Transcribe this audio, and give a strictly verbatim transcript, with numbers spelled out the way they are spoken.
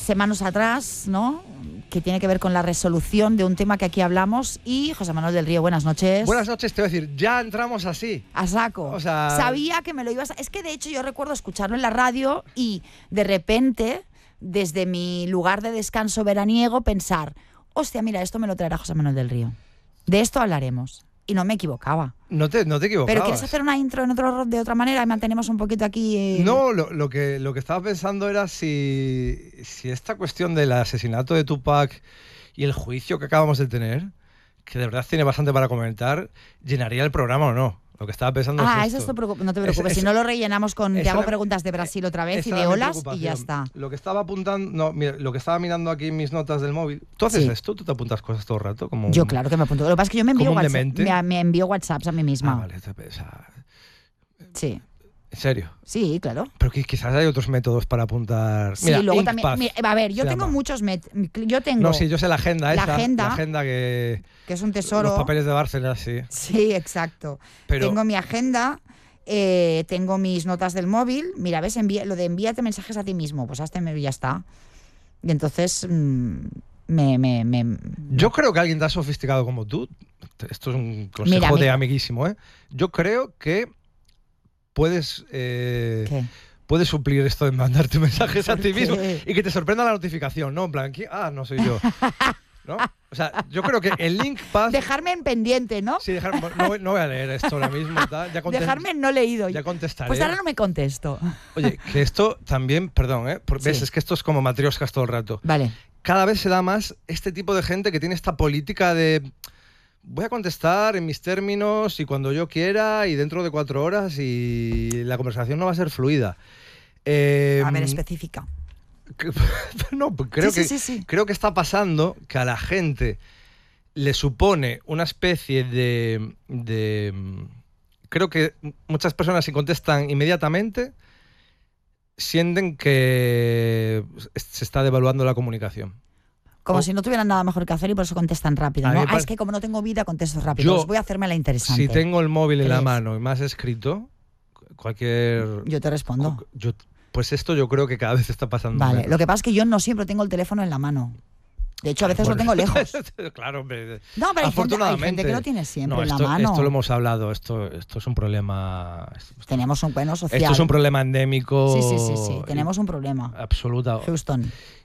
semanas atrás, ¿no? Que tiene que ver con la resolución de un tema que aquí hablamos. Y José Manuel del Río, buenas noches. Buenas noches, te voy a decir, ya entramos así. A saco. O sea... Sabía que me lo ibas a... Es que de hecho yo recuerdo escucharlo en la radio y de repente, desde mi lugar de descanso veraniego, pensar, hostia, mira, esto me lo traerá José Manuel del Río. De esto hablaremos. Y no me equivocaba. No te, no te equivocabas. ¿Pero quieres hacer una intro en otro, de otra manera y mantenemos un poquito aquí? Eh... No, lo, lo, que, lo que estaba pensando era si, si esta cuestión del asesinato de Tupac y el juicio que acabamos de tener, que de verdad tiene bastante para comentar, ¿llenaría el programa o no? Lo que estaba pensando ah, es esto. eso esto, no te preocupes. Es, es, si no lo rellenamos con... Te hago preguntas de Brasil otra vez y de olas y ya está. Lo que estaba apuntando... No, mira, lo que estaba mirando aquí en mis notas del móvil... ¿Tú haces sí. esto? ¿Tú te apuntas cosas todo el rato? Como yo un, claro que me apunto. Lo que pasa es que yo me envío, un WhatsApp, me, me envío WhatsApps a mí misma. Ah, vale. Te pesa. Sí. ¿En serio? Sí, claro. Pero que quizás hay otros métodos para apuntar. Sí, mira, luego Inkpath, también. Mira, a ver, yo tengo llama. muchos métodos. Yo tengo. No, sí, yo sé la agenda la esa. Agenda, la agenda que. Que es un tesoro. Los papeles de Bárcena, sí. Sí, exacto. Pero, tengo mi agenda. Eh, tengo mis notas del móvil. Mira, ves, envía, lo de envíate mensajes a ti mismo. Pues hasta ya está. Y entonces. Mmm, me, me, me. Yo creo que alguien tan sofisticado como tú. Esto es un consejo mira, de mira. amiguísimo, ¿eh? Yo creo que. Puedes, eh, ¿Qué? puedes suplir esto de mandarte mensajes a ti mismo y que te sorprenda la notificación, ¿no? En plan, ah, no soy yo. ¿No? O sea, yo creo que el Inkpath... Dejarme en pendiente, ¿no? Sí, dejarme, no, no voy a leer esto ahora mismo. Tal. Ya contest... Dejarme en no leído. Ya contestaré. Pues ahora no me contesto. Oye, que esto también, perdón, ¿eh? Porque, sí. ¿Ves? Es que esto es como matrioscas todo el rato. Vale. Cada vez se da más este tipo de gente que tiene esta política de... Voy a contestar en mis términos y cuando yo quiera y dentro de cuatro horas y la conversación no va a ser fluida. Eh, a ver, específica. No, creo, sí, que, sí, sí, sí. creo que está pasando que a la gente le supone una especie de, de... Creo que muchas personas si contestan inmediatamente sienten que se está devaluando la comunicación. Como oh. si no tuvieran nada mejor que hacer y por eso contestan rápido, ¿no? Ah, es que como no tengo vida, contesto rápido. Yo, pues voy a hacerme la interesante. Si tengo el móvil en la es? mano y me has escrito, cualquier... Yo te respondo. Yo, pues esto yo creo que cada vez está pasando Vale, menos. Lo que pasa es que yo no siempre tengo el teléfono en la mano. De hecho, a veces bueno, lo tengo lejos. Claro, hombre. No, pero hay gente, hay Afortunadamente, gente que lo tiene siempre no, en esto, la mano. Esto lo hemos hablado, esto, esto es un problema... Esto, Tenemos un bueno social. Esto es un problema endémico. Sí, sí, sí, sí. Tenemos un problema. Absoluta. Houston.